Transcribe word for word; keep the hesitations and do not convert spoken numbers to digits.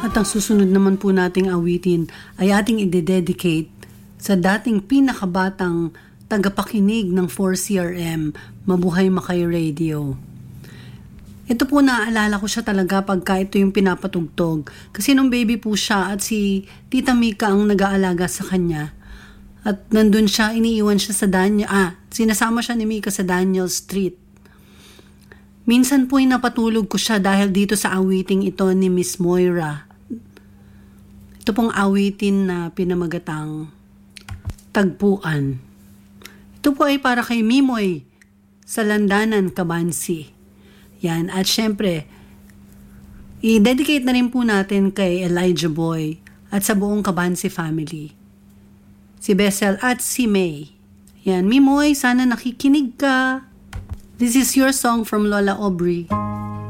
At ang susunod naman po nating awitin ay ating i-dedicate sa dating pinakabatang tagapakinig ng four C R M, Mabuhay Makay Radio. Ito po naaalala ko siya talaga pagka ito yung pinapatugtog. Kasi nung baby po siya at si Tita Mika ang nag-aalaga sa kanya. At nandun siya, iniiwan siya sa Daniel, ah, sinasama siya ni Mika sa Daniel Street. Minsan po ay napatulog ko siya dahil dito sa awiting ito ni Miss Moira. Ito pong awitin na pinamagatang Tagpuan. Ito po ay para kay Mimoy sa Landanan, Cabansi. Yan, at syempre, i-dedicate na rin po natin kay Elijah Boy at sa buong Cabansi family. Si Bessel at si May. Yan, Mimoy, sana nakikinig ka. This is your song from Lola Aubrey.